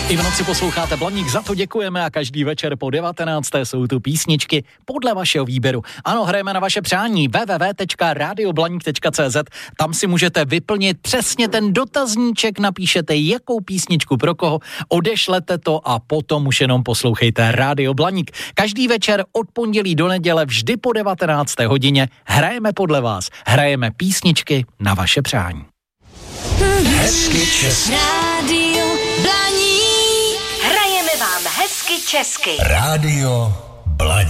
I v noci posloucháte Blaník, za to děkujeme a každý večer po 19. jsou tu písničky podle vašeho výběru. Ano, hrajeme na vaše přání www.radioblaník.cz. Tam si můžete vyplnit přesně ten dotazníček, napíšete jakou písničku pro koho, odešlete to a potom už jenom poslouchejte Rádio Blaník. Každý večer od pondělí do neděle vždy po 19. hodině hrajeme podle vás. Hrajeme písničky na vaše přání. Hezky česky. Rádio Blaník. Hrajeme vám hezky česky. Rádio Blaník.